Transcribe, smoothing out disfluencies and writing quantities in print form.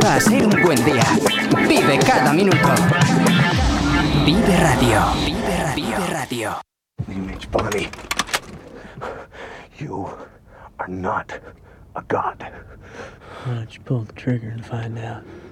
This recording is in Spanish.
va a ser un buen día. Vive cada minuto. Vive Radio. Vive Radio. Vive Radio. Mitch Bonnie, you are not a god. Why don't you pull the trigger and find out?